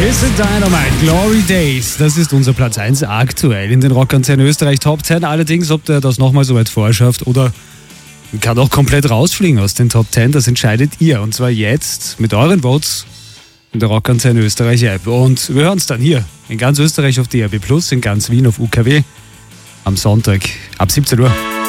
Kiss and Dynamite, Glory Days. Das ist unser Platz 1 aktuell in den Rockkonzernen Österreich Top 10. Allerdings, ob der das nochmal so weit vorschafft oder kann auch komplett rausfliegen aus den Top 10, das entscheidet ihr. Und zwar jetzt mit euren Votes in der Rockkonzerne Österreich App. Und wir hören es dann hier in ganz Österreich auf DRB+, in ganz Wien auf UKW am Sonntag ab 17 Uhr.